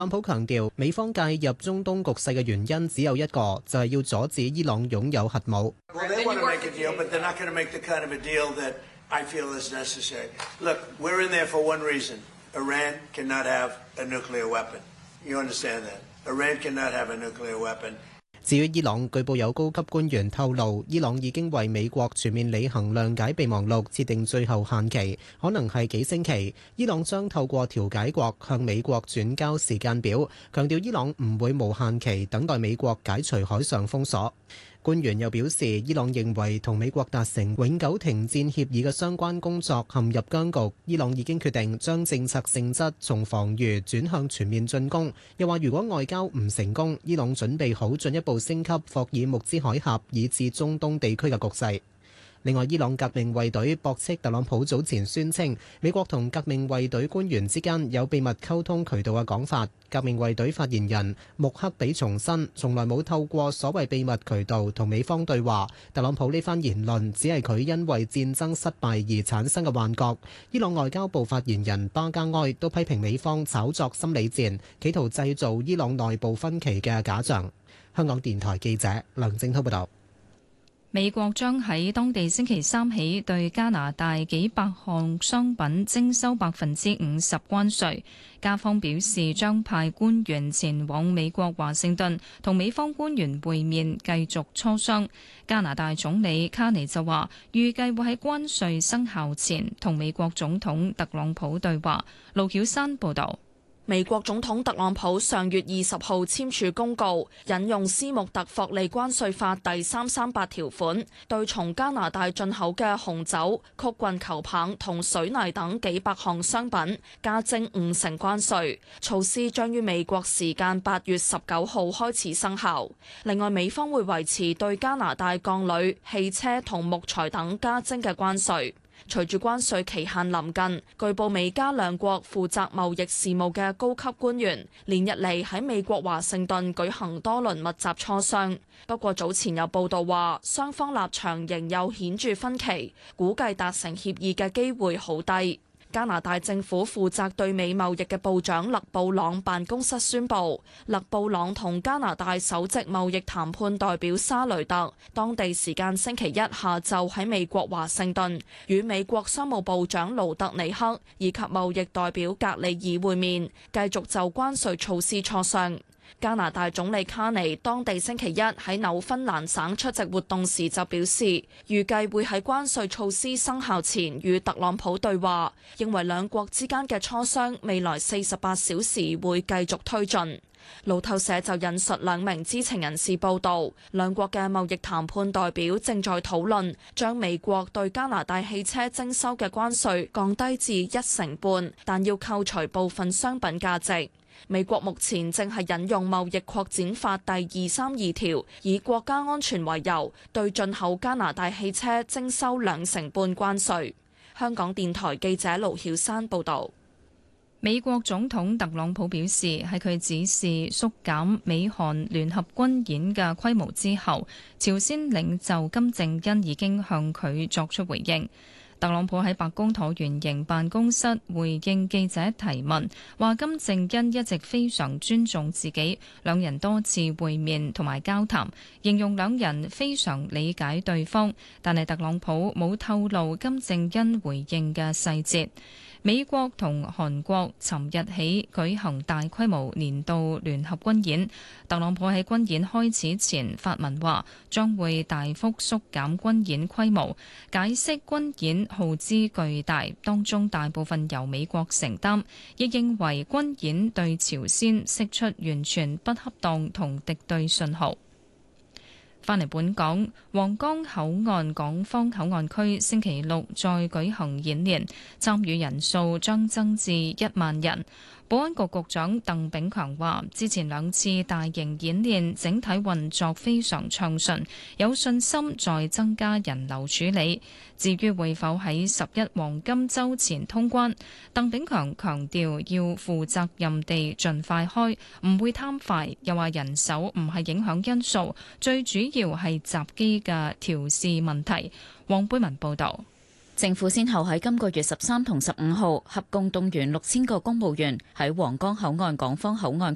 特朗普強調，美方介入中東局勢嘅原因只有一個，就係要阻止伊朗擁有核武。至於伊朗，據報有高級官員透露，伊朗已經為美國全面履行諒解備忘錄設定最後限期，可能係幾星期。伊朗將透過調解國向美國轉交時間表，強調伊朗唔會無限期等待美國解除海上封鎖。官員又表示，伊朗認為同美國達成永久停戰協議嘅相關工作陷入僵局，伊朗已經決定將政策性質從防禦轉向全面進攻。又話如果外交唔成功，伊朗準備好進一步升級霍爾木茲海峽以至中東地區嘅局勢。另外，伊朗革命衛隊駁斥特朗普早前宣稱美國同革命衛隊官員之間有秘密溝通渠道嘅講法。革命衛隊發言人穆克比重申，從來冇透過所謂秘密渠道同美方對話。特朗普呢番言論只係佢因為戰爭失敗而產生嘅幻覺。伊朗外交部發言人巴加埃都批評美方炒作心理戰，企圖製造伊朗內部分歧嘅假象。香港電台記者梁正滔報道。 美國將喺當地星期三起對加拿大幾百項商品徵收50%關稅。加方表示將派官員前往美國華盛頓同美方官員會面，繼續磋商。加拿大總理卡尼就話，預計會喺關稅生效前同美國總統特朗普對話。盧曉山報導。 美國總統特朗普上月20號簽署公告，引用斯穆特霍利關稅法第338條款，對從加拿大進口嘅紅酒、曲棍球棒同水泥等幾百項商品加徵50%關稅。措施將於美國時間8月19號開始生效。另外，美方會維持對加拿大鋼鋁、汽車同木材等加徵嘅關稅。隨住關稅期限臨近，據報美加兩國負責貿易事務嘅高級官員連日嚟喺美國華盛頓舉行多輪密集磋商。不過早前有報道話，雙方立場仍有顯著分歧，估計達成協議嘅機會好低。加拿大政府負責對美貿易嘅部長勒布朗辦公室宣布，勒布朗同加拿大首席貿易談判代表沙雷特當地時間星期一下晝喺美國華盛頓與美國商務部長盧特尼克以及貿易代表格里爾會面，繼續就關稅措施磋商。加拿大總理卡尼當地星期一喺紐芬蘭省出席活動時就表示，預計會喺關稅措施生效前與特朗普對話，認為兩國之間嘅磋商未來48小時會繼續推進。路透社就引述兩名知情人士報道，兩國嘅貿易談判代表正在討論將美國對加拿大汽車徵收嘅關稅降低至1.5%，但要扣除部分商品價值。美國目前正係引用貿易擴展法第232條，以國家安全為由，對進口加拿大汽車徵收2.5%關稅。香港電台記者盧曉山報導。 美國總統特朗普表示，喺佢指示縮減美韓聯合軍演嘅規模之後，朝鮮領袖金正恩已經向佢作出回應。特朗普喺白宮橢圓形辦公室回應記者提問，話金正恩一直非常尊重自己，兩人多次會面同埋交談，形容兩人非常理解對方，但係特朗普冇透露金正恩回應嘅細節。美國同韓國尋日起舉行大規模年度聯合軍演，特朗普喺軍演開始前發文話將會大幅縮減軍演規模，解釋軍演耗資巨大，當中大部分由美國承擔，亦認為軍演對朝鮮釋出完全不恰當同敵對信號。返嚟本港，皇崗口岸港方口岸區星期六再舉行演練，參與人數將增至1萬人。保安局局長鄧炳強話，之前2次大型演練整體運作非常暢順，有信心再增加人流處理。至於會否喺11黃金週前通關，鄧炳強強調要負責任地盡快開，唔會貪快。又話人手唔係影響因素，最主要係閘機嘅調試問題。黃貝文報導。 政府先後喺今個月13同15號合共動員6000個公務員喺皇崗口岸港方口岸